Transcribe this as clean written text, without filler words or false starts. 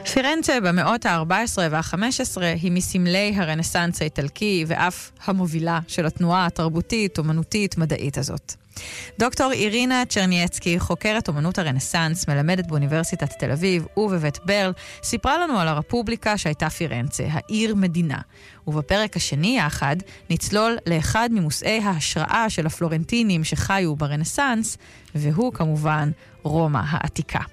פירנצה במאות ה-14 וה-15 היא מסמלי הרנסנס האיטלקי ואף המובילה של התנועה התרבותית, אומנותית, מדעית הזאת. דוקטור אירינה צ'רנייצקי, חוקרת אומנות הרנסנס, מלמדת באוניברסיטת תל אביב ובבית ברל, סיפרה לנו על הרפובליקה שהייתה פירנצה, העיר מדינה. ובפרק השני יחד נצלול לאחד ממושאי ההשראה של הפלורנטינים שחיו ברנסנס, והוא כמובן רומא העתיקה.